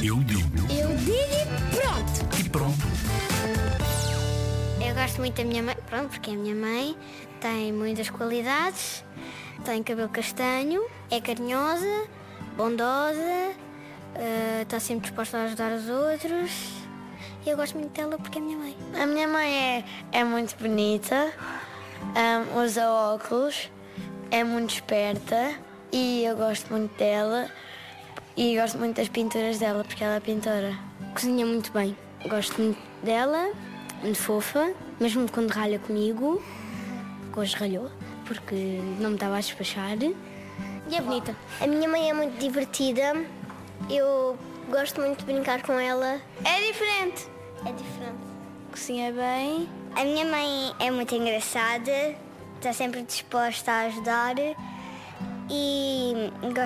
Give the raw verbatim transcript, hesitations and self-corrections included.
Eu digo Eu digo e pronto. e pronto. Eu gosto muito da minha mãe, pronto, porque a minha mãe tem muitas qualidades, tem cabelo castanho, é carinhosa, bondosa, eh, está sempre disposta a ajudar os outros. E eu gosto muito dela porque é a minha mãe. A minha mãe é, é muito bonita, ahm, usa óculos, é muito esperta e eu gosto muito dela e gosto muito das pinturas dela porque ela é pintora. Cozinha muito bem, gosto muito dela, muito fofa, mesmo quando ralha comigo, que hoje ralhou, porque não me estava a despachar. E é bonita. A minha mãe é muito divertida. Eu gosto muito de brincar com ela. É diferente. É diferente. Cozinha bem. A minha mãe é muito engraçada, está sempre disposta a ajudar e gosto